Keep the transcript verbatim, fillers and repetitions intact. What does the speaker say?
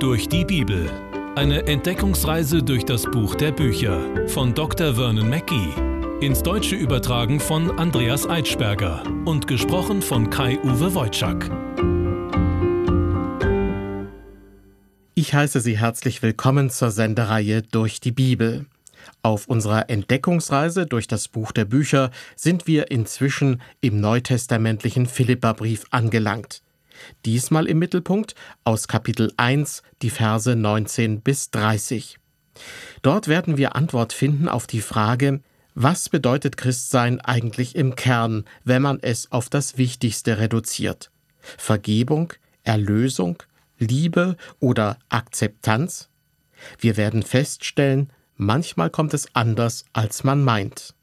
Durch die Bibel. Eine Entdeckungsreise durch das Buch der Bücher von Doktor Vernon Mackey. Ins Deutsche übertragen von Andreas Eitschberger und gesprochen von Kai-Uwe Wojczak. Ich heiße Sie herzlich willkommen zur Sendereihe Durch die Bibel. Auf unserer Entdeckungsreise durch das Buch der Bücher sind wir inzwischen im neutestamentlichen Philipperbrief angelangt. Diesmal im Mittelpunkt aus Kapitel eins, die Verse neunzehn bis dreißig. Dort werden wir Antwort finden auf die Frage, was bedeutet Christsein eigentlich im Kern, wenn man es auf das Wichtigste reduziert? Vergebung, Erlösung, Liebe oder Akzeptanz? Wir werden feststellen, manchmal kommt es anders, als man meint.